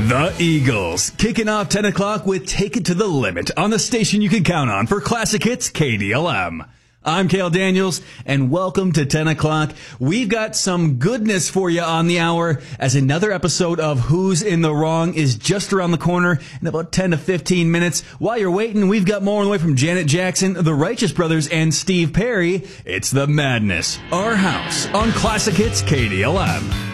The Eagles, kicking off 10 o'clock with Take It to the Limit on the station you can count on for classic hits KDLM. I'm Cale Daniels, and welcome to 10 o'clock. We've got some goodness for you on the hour, as another episode of Who's in the Wrong is just around the corner in about 10 to 15 minutes. While you're waiting, we've got more on the way from Janet Jackson, the Righteous Brothers, and Steve Perry. It's The Madness, Our House on Classic Hits KDLM.